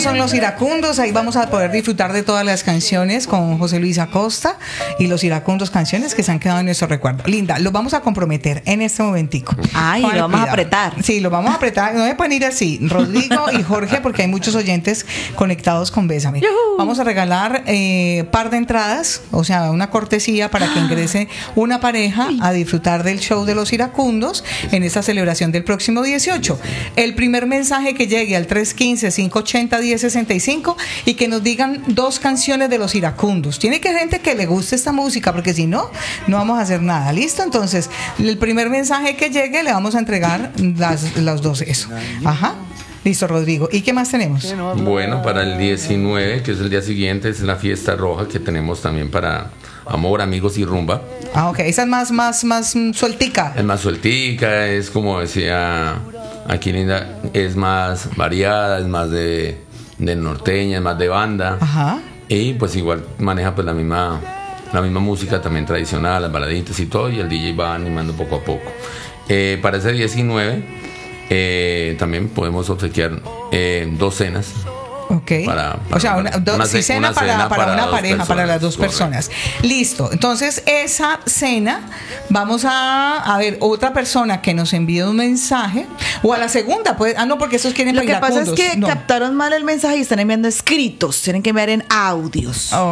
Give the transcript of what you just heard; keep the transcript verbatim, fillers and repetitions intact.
son los iracundos. Ahí vamos a poder disfrutar de todas las canciones con José Luis Acosta y los iracundos, canciones que se han quedado en nuestro recuerdo. Linda, los vamos a comprometer en este momentico. Ay, lo vamos cuidado. a apretar. Sí, lo vamos a apretar. No me pueden ir así, Rodrigo y Jorge, porque hay muchos oyentes conectados con Bésame. ¡Yuhu! Vamos a regalar eh, par de entradas, o sea, una cortesía para que ingrese una pareja a disfrutar del show de los iracundos en esta celebración del próximo dieciocho. El primer mensaje que llegue al tres uno cinco, cinco ocho cero, uno cero seis cinco y que nos digan dos canciones de los iracundos. Tiene que haber gente que le guste esta música, porque si no, no vamos a hacer nada. ¿Listo? Entonces, el primer mensaje que llegue le vamos a entregar las, los dos eso. Ajá. Listo, Rodrigo. ¿Y qué más tenemos? Bueno, para el diecinueve, que es el día siguiente, es la fiesta roja que tenemos también para amor, amigos y rumba. Ah, ok. Esa es más, más, más sueltica. Es más sueltica, es como decía aquí Linda, es más variada, es más de, de norteña, es más de banda. Ajá. Y pues igual maneja pues la misma, la misma música también tradicional, las baladitas y todo, y el D J va animando poco a poco. Eh, para ese diecinueve eh, también podemos obsequiar eh, dos cenas. Ok. Para, para o sea, una, do, una, si cena, una para, cena para, para una pareja, personas, para las dos correcto. personas. Listo. Entonces, esa cena, vamos a, a ver, otra persona que nos envíe un mensaje, o a la segunda, pues, ah, no, porque esos quieren Lo que pasa es iracundos. que no. captaron mal el mensaje y están enviando escritos, tienen que enviar en audios. Oh.